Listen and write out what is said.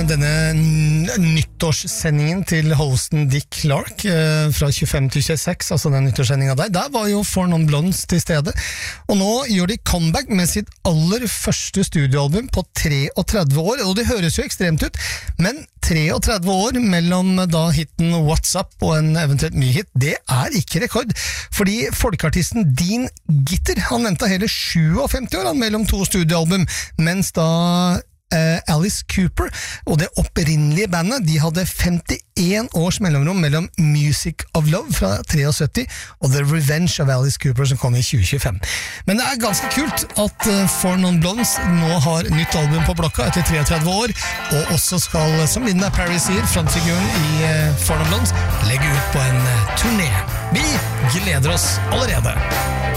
denne nyttårssendingen til hosten Dick Clark fra 25 til 26, altså den nyttårssendingen der var jo Four Non Blondes til stede, og nå gjør de comeback med sitt aller første studioalbum på 33 år, og det høres jo ekstremt ut, men 33 år mellom da hitten What's Up og en eventuelt ny hit, det er ikke rekord, fordi folkeartisten Dean Gitter, han ventet hele 57 år mellom to studioalbum, mens da Alice Cooper og det opprinnelige bandet, de hadde 51 års mellomrom mellom Music of Love fra 73 og The Revenge of Alice Cooper som kom i 2025. Men det er ganske kult at Four Non Blondes nå har nytt album på blokka etter 33 år, og også skal, som Linda Perry sier, frontfiguren i Four Non Blondes, legge ut på en turné. Vi gleder oss allerede!